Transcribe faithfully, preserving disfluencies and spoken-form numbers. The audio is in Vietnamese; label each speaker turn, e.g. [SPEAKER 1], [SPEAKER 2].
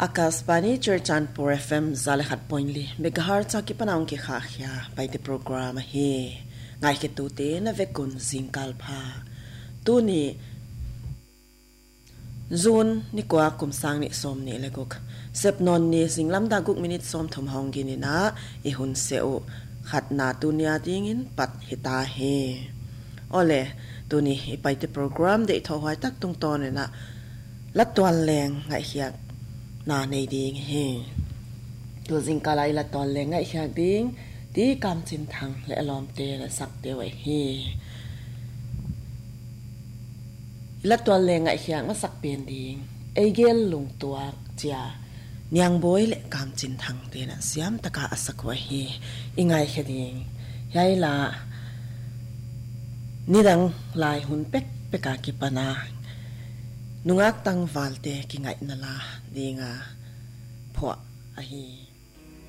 [SPEAKER 1] Akasbani Churchanpur F M Zalehat Poinli Meghar Chaki Panaung ki Khahya by the program he ngai ke tu te na vekun zingkal pha tu ni zun ni kwa kum sang ni som ni leguk sep non ni singlam da guk minute som thom hong gi ni na i hun seo khat na tu nia ding in pat hita he ole tu ni i by the program de tho hwai tak tung ton na la twal leng ngai hiak na nei ding he tu zingkala ila ton leng ngai hiak ding ti kam chin thang le alom te la sak te wai he ila twal leng ngai hiak ma sak pen ding eigel lung tuak chia nyang boy le kam chin thang te na siam taka asak wa hi ingai heding yai la nidang lai hun pek peka ki pana nungak tang valte ki ngai na la dinga pho a hi